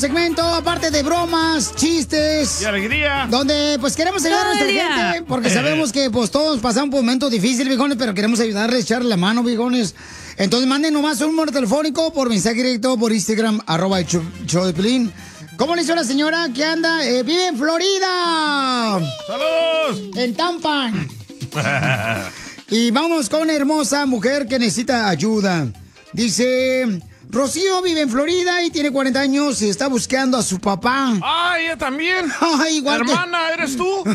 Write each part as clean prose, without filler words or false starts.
segmento, aparte de bromas, chistes y alegría, donde pues queremos ayudar a nuestra gente, porque sabemos que pues todos pasamos por momentos difíciles, viejones, pero queremos ayudarles, echarle la mano, viejones. Entonces manden nomás un número telefónico por mensaje directo por Instagram, @el show de Piolín. ¿Cómo le hizo la señora que anda? Vive en Florida. ¡Saludos! En Tampa. Y vamos con una hermosa mujer que necesita ayuda. Dice, Rocío vive en Florida y tiene 40 años y está buscando a su papá. ¡Ah, ella también! Igual Hermana, ¿eres tú?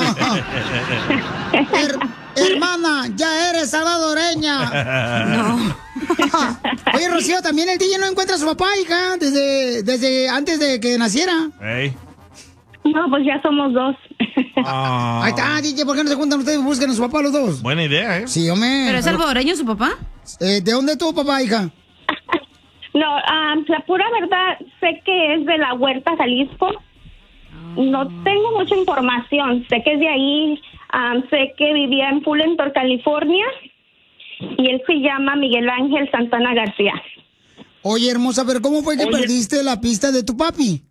Hermana, ya eres salvadoreña. No. Oye, Rocío, también el DJ no encuentra a su papá, hija, desde antes de que naciera. Hey. No, pues ya somos dos. Ahí está, DJ, ¿por qué no se juntan ustedes y buscan a su papá los dos? Buena idea, ¿eh? Sí, hombre. ¿Pero es salvadoreño su papá? ¿De dónde es tu papá, hija? No, la pura verdad, sé que es de la Huerta, Jalisco. No tengo mucha información. Sé que es de ahí. Sé que vivía en Fullerton, California. Y él se llama Miguel Ángel Santana García. Oye, hermosa, pero ¿cómo fue que perdiste la pista de tu papi?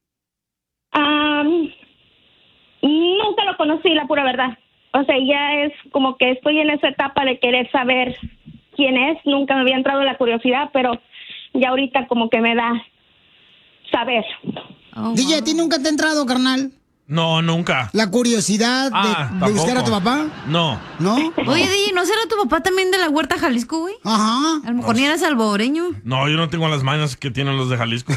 Nunca lo conocí, la pura verdad. O sea, ya es como que estoy en esa etapa de querer saber quién es. Nunca me había entrado la curiosidad, pero ya ahorita como que me da saber. DJ, ¿a ti nunca te ha entrado, carnal? No, nunca. ¿La curiosidad de buscar a tu papá? No. ¿No? Oye, DJ, ¿no será tu papá también de la Huerta, Jalisco, güey? Ajá. A lo mejor ni era salvadoreño. No, yo no tengo las mañas que tienen los de Jalisco.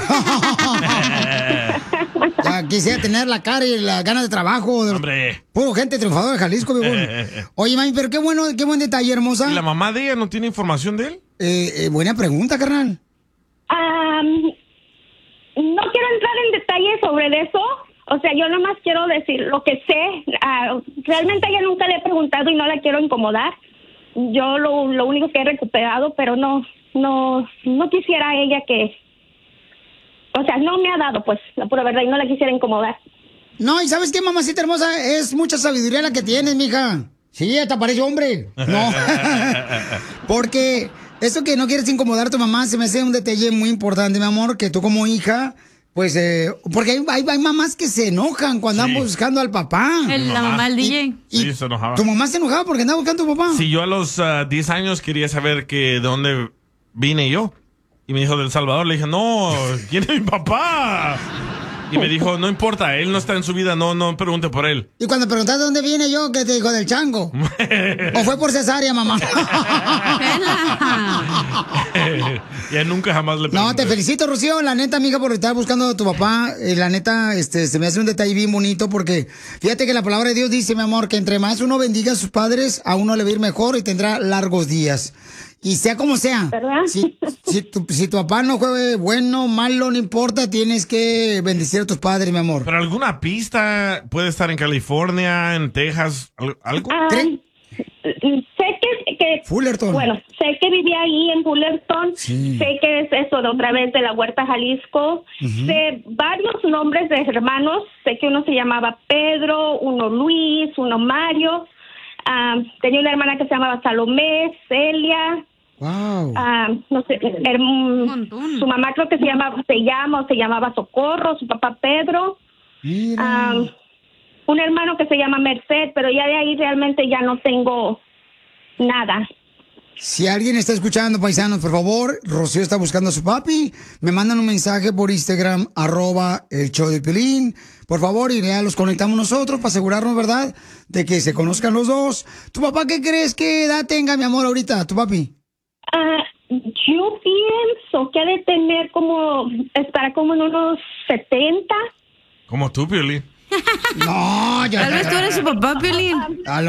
Ya quisiera tener la cara y las ganas de trabajo. Hombre. Puro gente triunfadora de Jalisco, viejón. Oye, mami, pero qué buen detalle, hermosa. ¿Y la mamá de ella no tiene información de él? Buena pregunta, carnal. No quiero entrar en detalles sobre eso. O sea, yo nomás quiero decir lo que sé. Realmente a ella nunca le he preguntado y no la quiero incomodar. Yo lo único que he recuperado, pero no quisiera ella que... O sea, no me ha dado, pues, la pura verdad, y no la quisiera incomodar. No, ¿y sabes qué, mamacita hermosa? Es mucha sabiduría la que tienes, mija. Sí, hasta parece hombre. No. Porque eso que no quieres incomodar a tu mamá se me hace un detalle muy importante, mi amor, que tú como hija... Pues, porque hay mamás que se enojan cuando andan buscando al papá. La mamá del DJ. Sí, se enojaba. ¿Tu mamá se enojaba porque andaba buscando a tu papá? Sí, yo a los 10 años quería saber de dónde vine yo. Y me dijo, de El Salvador. Le dije, no, ¿quién es mi papá? Y me dijo, no importa, él no está en su vida, no pregunte por él. Y cuando preguntaste de dónde viene yo, ¿qué te dijo? Del chango. ¿O fue por cesárea, mamá? Ya nunca jamás le pregunté. No, te felicito, Rocío, la neta, amiga, por estar buscando a tu papá. La neta, se me hace un detalle bien bonito porque fíjate que la palabra de Dios dice, mi amor, que entre más uno bendiga a sus padres, a uno le va a ir mejor y tendrá largos días. Y sea como sea, si tu papá no fue bueno, malo, no importa, tienes que bendecir a tus padres, mi amor. ¿Pero alguna pista? ¿Puede estar en California, en Texas, algo? Sé que Fullerton. Bueno, sé que vivía ahí en Fullerton. Sí. Sé que es eso de otra vez de la Huerta, Jalisco. Sé varios nombres de hermanos. Sé que uno se llamaba Pedro, uno Luis, uno Mario. Tenía una hermana que se llamaba Salomé, Celia. Wow. No sé, su mamá creo que se llamaba Socorro, su papá Pedro. Un hermano que se llama Merced, pero ya de ahí realmente ya no tengo nada. Si alguien está escuchando, paisanos, por favor, Rocío está buscando a su papi. Me mandan un mensaje por Instagram, @el show de Piolín. Por favor, y ya los conectamos nosotros para asegurarnos, ¿verdad?, de que se conozcan los dos. ¿Tu papá qué crees que edad tenga, mi amor, ahorita, tu papi? Yo pienso que ha de tener estará como en unos 70. Como tú, Piolín. No, Tal vez tú eres su papá, Piolín.